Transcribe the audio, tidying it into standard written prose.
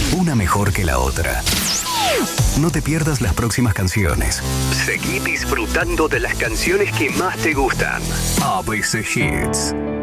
una mejor que la otra. No te pierdas las próximas canciones. Seguí disfrutando de las canciones que más te gustan. ABC Hits.